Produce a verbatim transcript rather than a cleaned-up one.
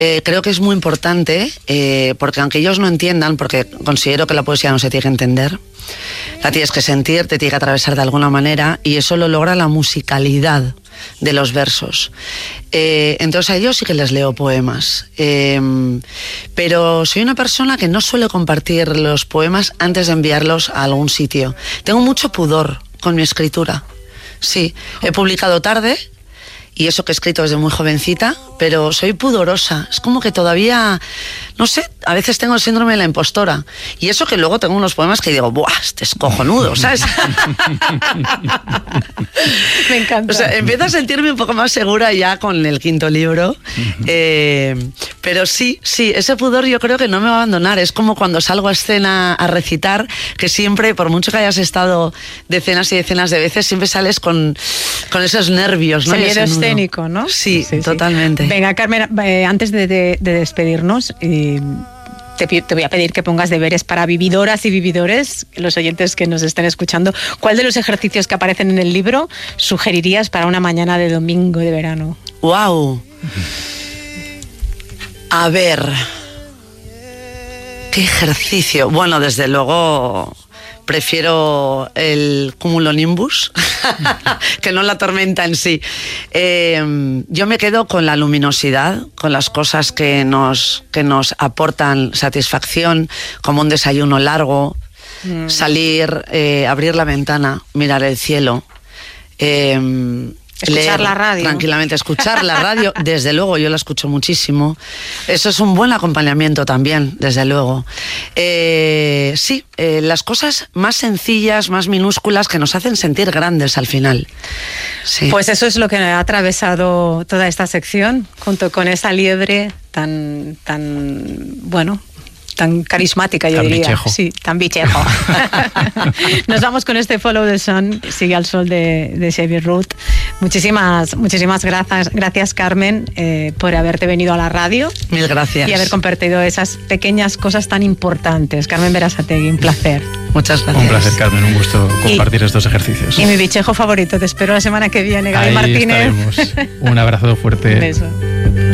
Eh, creo que es muy importante, eh, porque aunque ellos no entiendan, porque considero que la poesía no se tiene que entender, la tienes que sentir, te tiene que atravesar de alguna manera, y eso lo logra la musicalidad de los versos. Eh, entonces a ellos sí que les leo poemas, eh, pero soy una persona que no suele compartir los poemas antes de enviarlos a algún sitio. Tengo mucho pudor con mi escritura. Sí, he publicado tarde, y eso que he escrito desde muy jovencita, pero soy pudorosa. Es como que todavía, no sé, a veces tengo el síndrome de la impostora. Y eso que luego tengo unos poemas que digo, ¡buah, este es cojonudo!, ¿sabes? Me encanta. O sea, empiezo a sentirme un poco más segura ya con el quinto libro. Uh-huh. eh, pero sí, sí, ese pudor yo creo que no me va a abandonar. Es como cuando salgo a escena a recitar, que siempre, por mucho que hayas estado decenas y decenas de veces, siempre sales con, con esos nervios, ¿no? Ese miedo escénico, ¿no? Sí, sí, totalmente. Sí. Venga, Carmen, eh, antes de, de, de despedirnos, eh, te, te voy a pedir que pongas deberes para vividoras y vividores, los oyentes que nos estén escuchando. ¿Cuál de los ejercicios que aparecen en el libro sugerirías para una mañana de domingo de verano? ¡Wow! A ver, ¿qué ejercicio? Bueno, desde luego prefiero el cumulonimbus que no la tormenta en sí. Eh, yo me quedo con la luminosidad, con las cosas que nos, que nos aportan satisfacción, como un desayuno largo, mm. salir, eh, abrir la ventana, mirar el cielo. Eh, Escuchar leer, la radio. Tranquilamente, escuchar la radio, desde luego, yo la escucho muchísimo. Eso es un buen acompañamiento también, desde luego. Eh, sí, eh, las cosas más sencillas, más minúsculas, que nos hacen sentir grandes al final. Sí. Pues eso es lo que ha atravesado toda esta sección, junto con esa liebre tan, tan, bueno, tan carismática, yo tan diría. Bichejo. Sí, tan bichejo. Nos vamos con este Follow the Sun, Sigue al Sol de, de Xavier Ruth. Muchísimas, muchísimas gracias, gracias Carmen, eh, por haberte venido a la radio. Mil gracias. Y haber compartido esas pequeñas cosas tan importantes. Carmen Berasategui, un placer. Muchas gracias. Un placer, Carmen, un gusto compartir y, estos ejercicios. Y mi bichejo favorito, te espero la semana que viene, Gaby Ahí Martínez. Estaremos. Un abrazo fuerte. Un beso.